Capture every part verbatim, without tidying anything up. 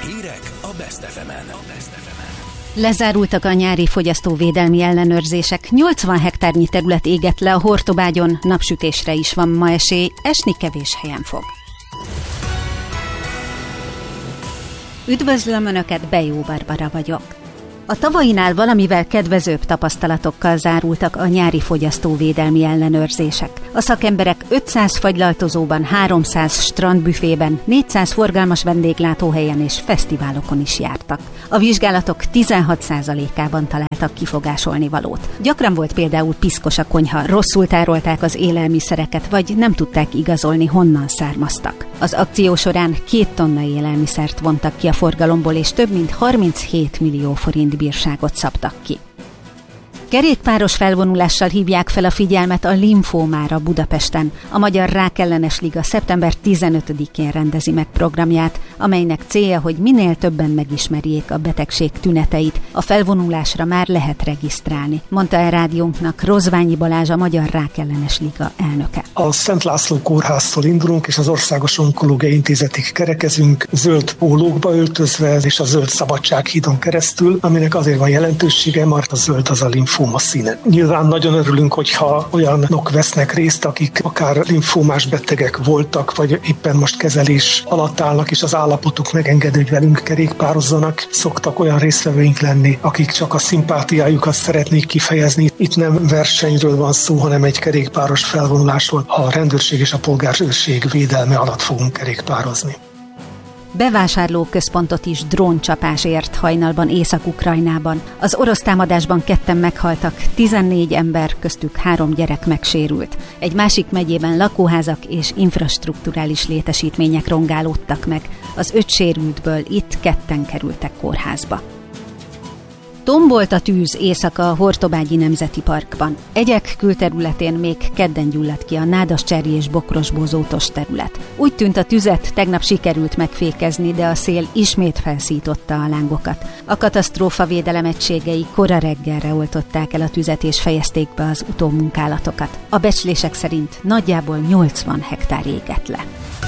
Hírek a Best ef emen. Lezárultak a nyári fogyasztóvédelmi ellenőrzések. nyolcvan hektárnyi terület égett le a Hortobágyon, napsütésre is van ma esély, esni kevés helyen fog. Üdvözlöm Önöket, Bejó Barbara vagyok. A tavainál valamivel kedvezőbb tapasztalatokkal zárultak a nyári fogyasztóvédelmi ellenőrzések. A szakemberek ötszáz fagylaltozóban, háromszáz strandbüfében, négyszáz forgalmas vendéglátóhelyen és fesztiválokon is jártak. A vizsgálatok tizenhat százalékában találtak kifogásolni valót. Gyakran volt például piszkos a konyha, rosszul tárolták az élelmiszereket, vagy nem tudták igazolni, honnan származtak. Az akció során két tonna élelmiszert vontak ki a forgalomból, és több mint harminchét millió forint bírságot szabtak ki. Kerékpáros felvonulással hívják fel a figyelmet a limfómára Budapesten. A Magyar Rákellenes Liga szeptember tizenötödikén rendezi meg programját, amelynek célja, hogy minél többen megismerjék a betegség tüneteit. A felvonulásra már lehet regisztrálni, mondta el rádiónknak Rozványi Balázs, a Magyar Rákellenes Liga elnöke. A Szent László kórháztól indulunk, és az Országos Onkológiai Intézetig kerekezünk, zöld pólókba öltözve, és a Zöld Szabadsághídon keresztül, aminek azért van jelentősége, mert a zöld az a limfóma színe. Nyilván nagyon örülünk, hogyha olyanok vesznek részt, akik akár limfómás betegek voltak, vagy éppen most kezelés alatt állnak, és az állapotuk megengedő, hogy velünk kerékpározzanak. Szoktak olyan résztvevőink lenni, akik csak a szimpátiájukat szeretnék kifejezni. Itt nem versenyről van szó, hanem egy kerékpáros felvonulásról. A rendőrség és a polgárőrség védelme alatt fogunk kerékpározni. Bevásárlóközpontot is dróncsapás ért hajnalban Észak-Ukrajnában. Az orosz támadásban ketten meghaltak, tizennégy ember, köztük három gyerek megsérült. Egy másik megyében lakóházak és infrastrukturális létesítmények rongálódtak meg. Az öt sérültből itt ketten kerültek kórházba. Tombolt a tűz éjszaka a Hortobágyi Nemzeti Parkban. Egyek külterületén még kedden gyulladt ki a Nádascsári és Bokrosbózótos terület. Úgy tűnt, a tüzet tegnap sikerült megfékezni, de a szél ismét felszította a lángokat. A katasztrófavédelem egységei kora reggelre oltották el a tüzet és fejezték be az utómunkálatokat. A becslések szerint nagyjából nyolcvan hektár égett le.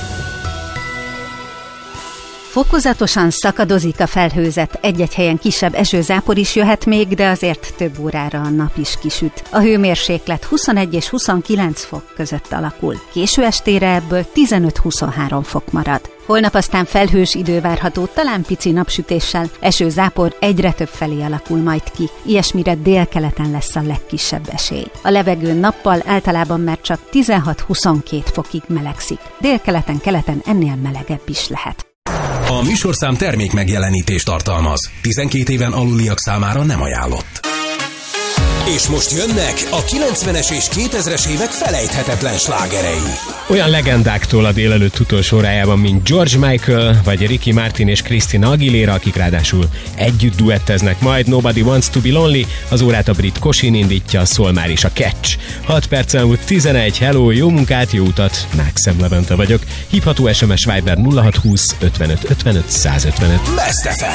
Fokozatosan szakadozik a felhőzet, egy-egy helyen kisebb esőzápor is jöhet még, de azért több órára a nap is kisüt. A hőmérséklet huszonegy és huszonkilenc fok között alakul. Késő estére ebből tizenöt-huszonhárom fok marad. Holnap aztán felhős idő várható, talán pici napsütéssel, esőzápor egyre több felé alakul majd ki. Ilyesmire délkeleten lesz a legkisebb esély. A levegő nappal általában már csak tizenhat-huszonkét fokig melegszik. Délkeleten, keleten ennél melegebb is lehet. A műsorszám termék megjelenítést tartalmaz. tizenkét éven aluliak számára nem ajánlott. És most jönnek a kilencvenes és kétezres évek felejthetetlen slágerei. Olyan legendáktól a délelőtt utolsó órájában, mint George Michael, vagy Ricky Martin és Christina Aguilera, akik ráadásul együtt duetteznek majd. Nobody Wants to Be Lonely, az órát a brit Kosin indítja, szól már is a Catch. hat perc múlt tizenegy, hello, jó munkát, jó utat, Mákszem Levente vagyok. Hívható es em es Viber nulla hat húsz ötvenöt ötvenöt százötvenöt. Best ef em.